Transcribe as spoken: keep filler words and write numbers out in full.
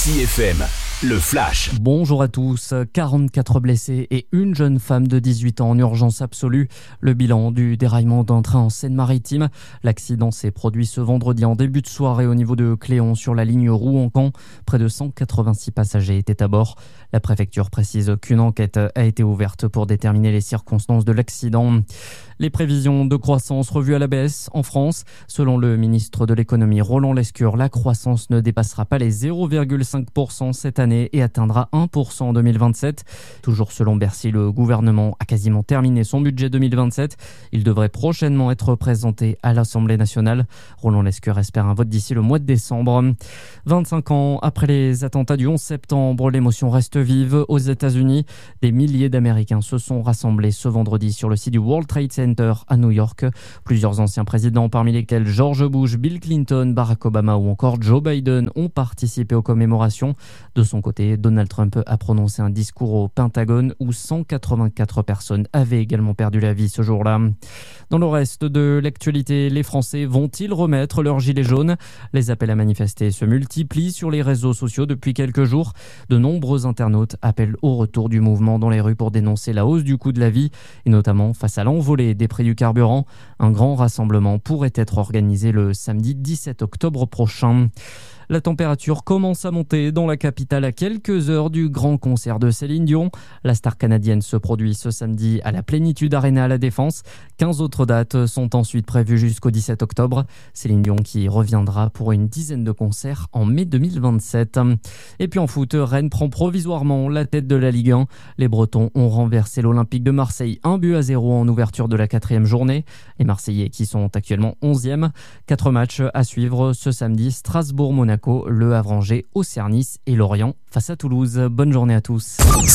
Ici F M, le flash. Bonjour à tous. quarante-quatre blessés et une jeune femme de dix-huit ans en urgence absolue. Le bilan du déraillement d'un train en Seine-Maritime. L'accident s'est produit ce vendredi en début de soirée au niveau de Cléon sur la ligne Rouen-Caen. Près de cent quatre-vingt-six passagers étaient à bord. La préfecture précise qu'une enquête a été ouverte pour déterminer les circonstances de l'accident. Les prévisions de croissance revues à la baisse en France. Selon le ministre de l'économie Roland Lescure, la croissance ne dépassera pas les zéro virgule cinq pour cent cette année et atteindra un pour cent en deux mille vingt-sept. Toujours selon Bercy, le gouvernement a quasiment terminé son budget deux mille vingt-sept. Il devrait prochainement être présenté à l'Assemblée nationale. Roland Lescure espère un vote d'ici le mois de décembre. vingt-cinq ans après les attentats du onze septembre, l'émotion reste vive aux États-Unis. Des milliers d'Américains se sont rassemblés ce vendredi sur le site du World Trade Center à New York. Plusieurs anciens présidents, parmi lesquels George Bush, Bill Clinton, Barack Obama ou encore Joe Biden, ont participé aux commémorations. De son côté, Donald Trump a prononcé un discours au Pentagone où cent quatre-vingt-quatre personnes avaient également perdu la vie ce jour-là. Dans le reste de l'actualité, les Français vont-ils remettre leur gilet jaune ? Les appels à manifester se multiplient sur les réseaux sociaux depuis quelques jours. De nombreux internautes appellent au retour du mouvement dans les rues pour dénoncer la hausse du coût de la vie et notamment face à l'envolée des prix du carburant. Un grand rassemblement pourrait être organisé le samedi dix-sept octobre prochain. La température commence à monter dans la capitale à quelques heures du grand concert de Céline Dion. La star canadienne se produit ce samedi à la Plénitude Arena à La Défense. quinze autres dates sont ensuite prévues jusqu'au dix-sept octobre. Céline Dion qui reviendra pour une dizaine de concerts en mai deux mille vingt-sept. Et puis en foot, Rennes prend provisoirement la tête de la Ligue un. Les Bretons ont renversé l'Olympique de Marseille un but à zéro en ouverture de la quatrième journée. Les Marseillais qui sont actuellement onzième. Quatre matchs à suivre ce samedi. Strasbourg-Monaco, Le Havre-Angers, Auxerre-Nice et Lorient face à Toulouse. Bonne journée à tous.